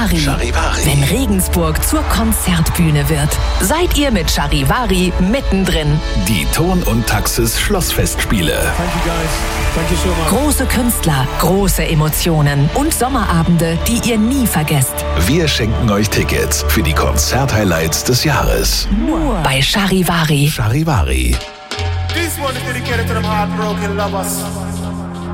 Charivari. Charivari. Wenn Regensburg zur Konzertbühne wird, seid ihr mit Charivari mittendrin. Die Ton und Taxis Schlossfestspiele. Thank you guys. Thank you so much. Große Künstler, große Emotionen und Sommerabende, die ihr nie vergesst. Wir schenken euch Tickets für die Konzerthighlights des Jahres. Nur bei Charivari. Charivari. This one is dedicated to them heartbroken lovers.